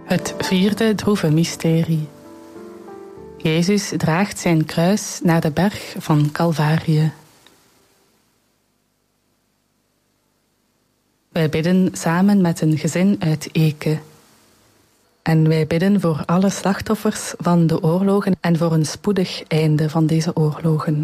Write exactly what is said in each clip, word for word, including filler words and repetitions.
Het vierde droeve mysterie. Jezus draagt zijn kruis naar de berg van Calvarië. Wij bidden samen met een gezin uit Eke. En wij bidden voor alle slachtoffers van de oorlogen en voor een spoedig einde van deze oorlogen.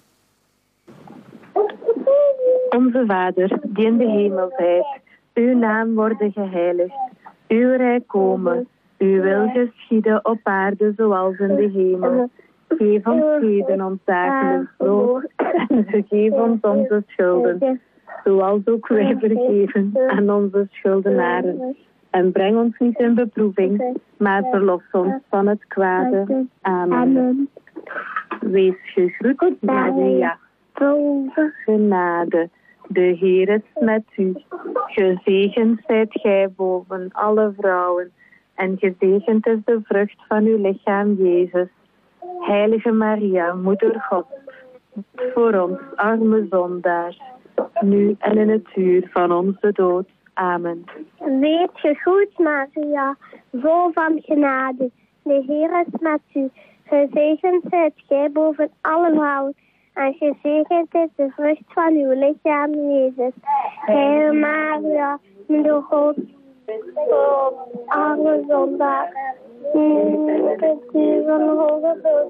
Onze Vader, die in de hemel zijt, uw naam worden geheiligd. Uw rijk komen, uw wil geschieden op aarde zoals in de hemel. Geef ons heden ons dagelijks brood en vergeef ons onze schulden, zoals ook wij vergeven aan onze schuldenaren. En breng ons niet in beproeving, maar verlos ons van het kwade. Amen. Wees gegroet, Maria, vol genade. De Heer is met u. Gezegend zijt gij boven alle vrouwen. En gezegend is de vrucht van uw lichaam, Jezus. Heilige Maria, Moeder God, voor ons arme zondaars, nu en in het uur van onze dood. Amen. Wees gegroet, Maria, vol van genade. De Heer is met u. Gezegend zijt gij boven alle vrouwen. En gezegend is de vrucht van uw lichaam, Jezus. Heilige Maria, Moeder God, voor arme zondaars, nu en in het uur van onze dood.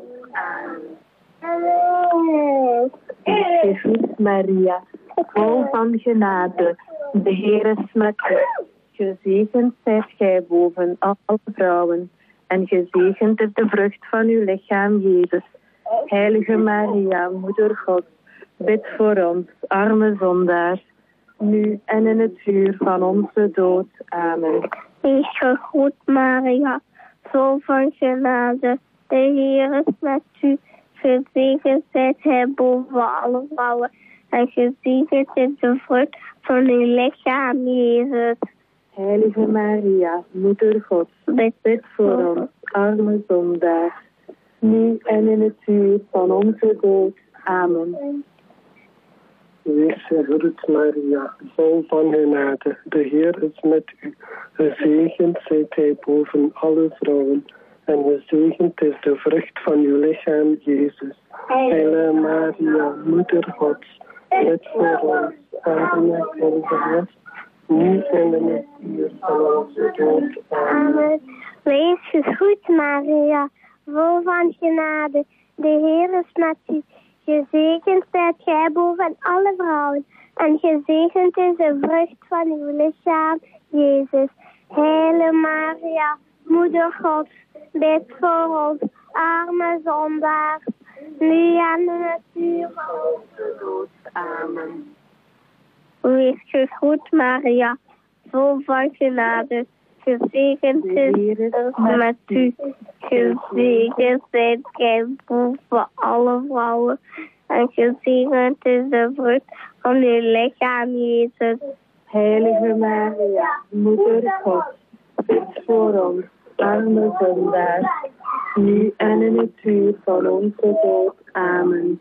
Amen. Gegroet, Maria, vol van genade. De Heer is met u. Gezegend zijt gij boven alle vrouwen. En gezegend is de vrucht van uw lichaam, Jezus. Heilige Maria, Moeder God, bid voor ons, arme zondaars, nu en in het uur van onze dood. Amen. Wees gegroet, Maria, vol van genade. De Heer is met u. Gezegend zijt gij boven alle vrouwen. En gezegend is de vrucht van uw lichaam, Jezus. Heilige Maria, Moeder God, bid, bid voor ons, arme zondaars, nu en in het uur van onze dood. Amen. Wees gegroet, Maria, vol van genade. De Heer is met u. Gezegend zijt gij boven alle vrouwen. En gezegend is de vrucht van uw lichaam, Jezus. Heilige Maria, Moeder Gods, bid voor ons, arme zondaars, nu en in het uur van onze dood. Amen. Wees gegroet, Maria, vol van genade. De Heer is met u. Gezegend zijt gij boven alle vrouwen. En gezegend is de vrucht van uw lichaam, Jezus. Heilige Maria, Moeder Gods, bid voor ons, arme zondaars, nu en in het uur van onze dood. Amen. Wees gegroet, Maria, vol van genade. Gezegend is het met u. Gezegend zijt gij boven alle vrouwen. En gezegend is de vrucht van uw lichaam, Jezus. Heilige Maria, Moeder God, bid voor ons, arme zondaars, nu en in het uur van onze dood. Amen.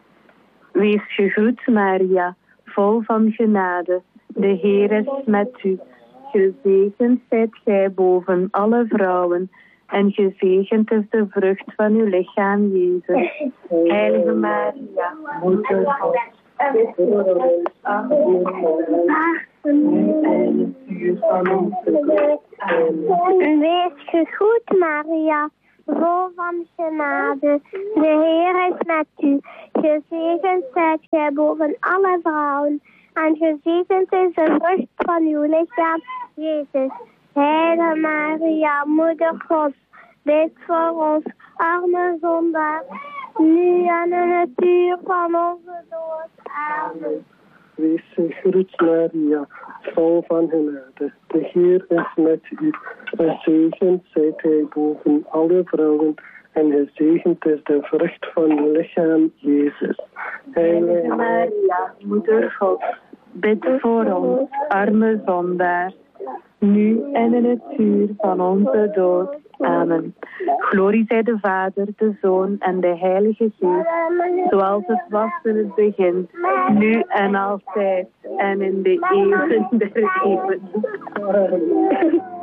Wees gegroet, Maria, vol van genade. De Heer is met u. Gezegend zijt gij boven alle vrouwen. En gezegend is de vrucht van uw lichaam, Jezus. Heilige Maria, Moeder God, bid voor ons, arme zondaars, nu en in het uur van onze dood. Amen. Wees gegroet, Maria, vol van genade. De Heer is met u. Gezegend zijt gij boven alle vrouwen. En gezegend is de vrucht van uw lichaam, Jezus. Heilige Maria, Moeder God, bid voor ons, arme zondaars, nu en in het uur van onze dood. Amen. Wees gegroet, Maria, vol van genade. De Heer is met u. Gezegend zijt gij boven alle vrouwen. En gezegend is de vrucht van uw lichaam, Jezus. Heilige Maria, Moeder God, bid voor ons, arme zondaars, nu en in het uur van onze dood. Amen. Glorie zij de Vader, de Zoon en de Heilige Geest, zoals het was in het begin, nu en altijd, en in de eeuwen der eeuwen.